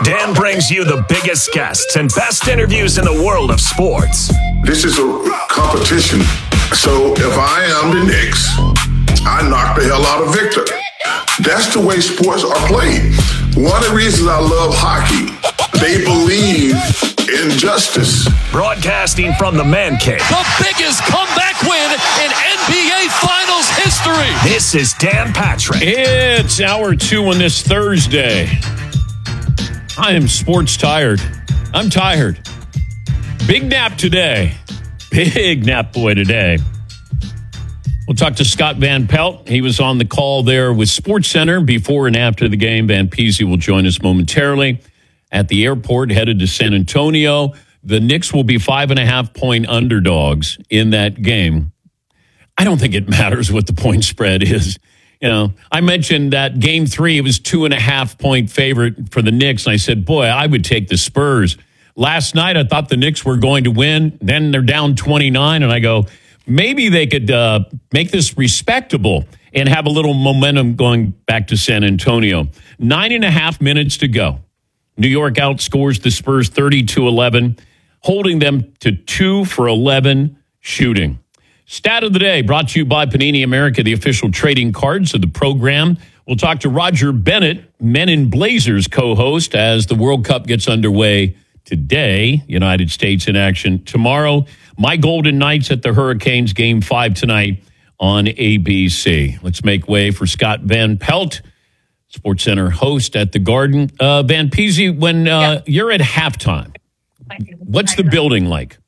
Dan brings you the biggest guests and best interviews in the world of sports. This is a competition. So if I am the Knicks, I knock the hell out of Victor. That's the way sports are played. One of the reasons I love hockey, they believe in justice. Broadcasting from the Man Cave. The biggest comeback win in NBA Finals history. This is Dan Patrick. It's hour 2 on this Thursday. I am sports tired. I'm tired. Big nap today. Big nap boy today. We'll talk to Scott Van Pelt. He was on the call there with SportsCenter before and after the game. Van Peasy will join us momentarily at the airport, headed to San Antonio. The Knicks will be 5.5-point underdogs in that game. I don't think it matters what the point spread is. You know, I mentioned that game 3, it was 2.5-point favorite for the Knicks. And I said, boy, I would take the Spurs. Last night, I thought the Knicks were going to win. Then they're down 29. And I go, maybe they could make this respectable and have a little momentum going back to San Antonio. 9.5 minutes to go. New York outscores the Spurs 30-11, holding them to 2 for 11 shooting. Stat of the day brought to you by Panini America, the official trading cards of the program. We'll talk to Roger Bennett, Men in Blazers co-host, as the World Cup gets underway today. United States in action tomorrow. My Golden Knights at the Hurricanes, Game 5 tonight on ABC. Let's make way for Scott Van Pelt, SportsCenter host at the Garden. Van Peasy, when you're at halftime, what's the building like?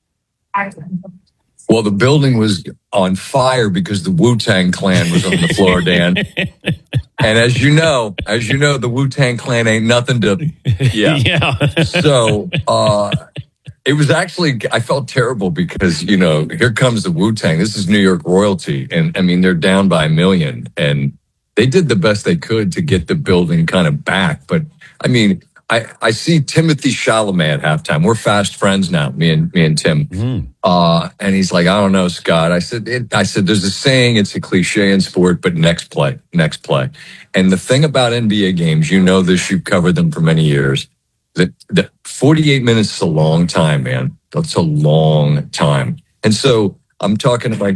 Well, the building was on fire because the Wu-Tang Clan was on the floor, Dan. And as you know, the Wu-Tang Clan ain't nothing to, Yeah. So, it was actually, I felt terrible because, you know, here comes the Wu-Tang. This is New York royalty. And I mean, they're down by 1 million. And they did the best they could to get the building kind of back. But I mean, I see Timothy Chalamet at halftime. We're fast friends now, me and Tim. Mm. And he's like, I don't know, Scott. I said, there's a saying, it's a cliche in sport, but next play. And the thing about NBA games, you know this, you've covered them for many years, that 48 minutes is a long time, man. That's a long time. And so I'm talking to my